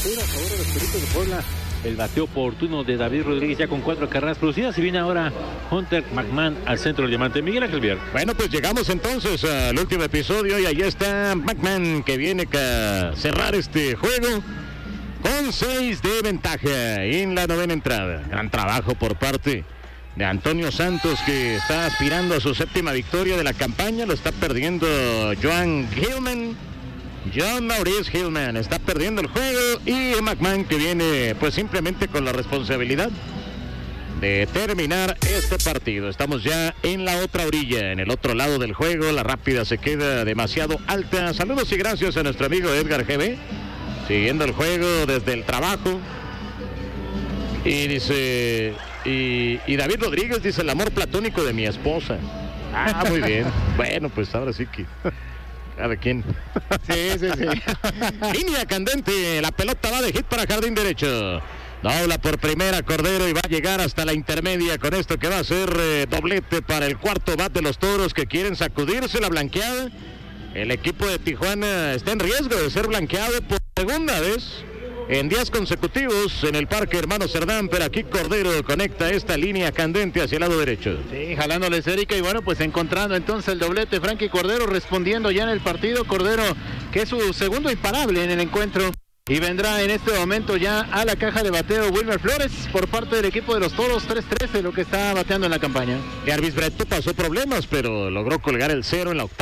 0 a favor de los Pericos de Puebla. El bateo oportuno de David Rodríguez ya con 4 carreras producidas. Y viene ahora Hunter McMahon al centro del diamante. Miguel Ángel Vier. Bueno, pues llegamos entonces al último episodio y ahí está McMahon, que viene a cerrar este juego con 6 de ventaja en la 9ª entrada. Gran trabajo por parte de Antonio Santos, que está aspirando a su 7ª victoria de la campaña. Lo está perdiendo John Maurice Hillman está perdiendo el juego, y McMahon, que viene pues simplemente con la responsabilidad de terminar este partido. Estamos ya en la otra orilla, en el otro lado del juego. La rápida se queda demasiado alta. Saludos y gracias a nuestro amigo Edgar GB, siguiendo el juego desde el trabajo. Y dice, y David Rodríguez dice: el amor platónico de mi esposa. Ah, muy bien. Bueno, pues ahora sí que cada quien. Sí. Línea candente, la pelota va de hit para jardín derecho. Dobla por primera Cordero y va a llegar hasta la intermedia con esto que va a ser doblete para el cuarto bat de los Toros, que quieren sacudirse la blanqueada. El equipo de Tijuana está en riesgo de ser blanqueado por segunda vez en días consecutivos en el Parque Hermano Cerdán, pero aquí Cordero conecta esta línea candente hacia el lado derecho. Sí, jalándoles Erika, y bueno, pues encontrando entonces el doblete Frankie Cordero, respondiendo ya en el partido. Cordero, que es su segundo imparable en el encuentro, y vendrá en este momento ya a la caja de bateo Wilmer Flores por parte del equipo de los Toros. 3-13 lo que está bateando en la campaña. Jarvis Brito pasó problemas, pero logró colgar el 0 en la 8ª.